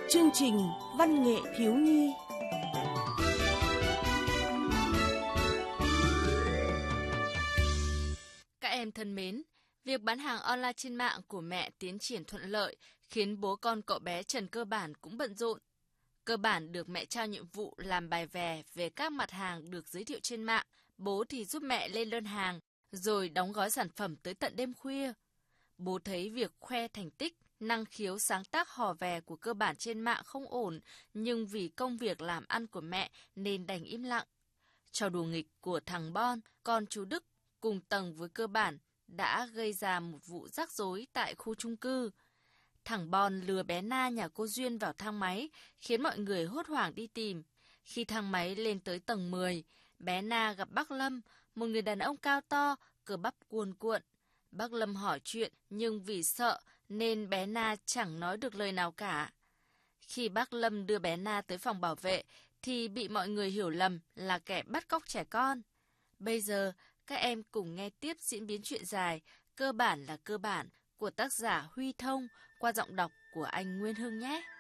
Chương trình Văn nghệ thiếu nhi. Các em thân mến, việc bán hàng online trên mạng của mẹ tiến triển thuận lợi khiến bố con cậu bé Trần Cơ Bản cũng bận rộn. Cơ Bản được mẹ trao nhiệm vụ làm bài về các mặt hàng được giới thiệu trên mạng, bố thì giúp mẹ lên đơn hàng, rồi đóng gói sản phẩm tới tận đêm khuya. Bố thấy việc khoe thành tích, năng khiếu sáng tác hò vè của Cơ Bản trên mạng không ổn, nhưng vì công việc làm ăn của mẹ nên đành im lặng. Trò đùa nghịch của thằng Bon, con chú Đức, cùng tầng với Cơ Bản đã gây ra một vụ rắc rối tại khu chung cư. Thằng Bon lừa bé Na nhà cô Duyên vào thang máy, khiến mọi người hốt hoảng đi tìm. Khi thang máy lên tới tầng 10, bé Na gặp bác Lâm, một người đàn ông cao to, cơ bắp cuồn cuộn. Bác Lâm hỏi chuyện nhưng vì sợ nên bé Na chẳng nói được lời nào cả. Khi bác Lâm đưa bé Na tới phòng bảo vệ thì bị mọi người hiểu lầm là kẻ bắt cóc trẻ con. Bây giờ các em cùng nghe tiếp diễn biến truyện dài Cơ Bản là Cơ Bản của tác giả Huy Thông qua giọng đọc của anh Nguyên Hưng nhé.